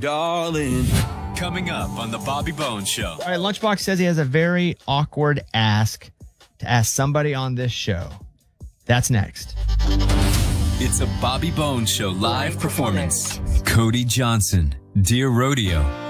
darling. Coming up on the Bobby Bones Show. All right, Lunchbox says he has a very awkward ask to ask somebody on this show. That's next. It's a Bobby Bones Show live performance. Cody Johnson, Dear Rodeo.